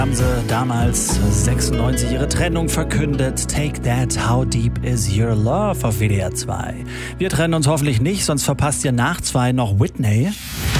Haben sie damals 96 ihre Trennung verkündet. Take That, How Deep Is Your Love auf WDR 2. Wir trennen uns hoffentlich nicht, sonst verpasst ihr nach 2 noch Whitney.